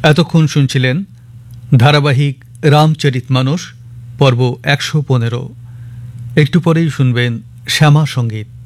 এতক্ষণ শুনছিলেন ধারাবাহিক রামচরিতমানস পর্ব ১১৫। একটু পরেই শুনবেন শ্যামা সঙ্গীত।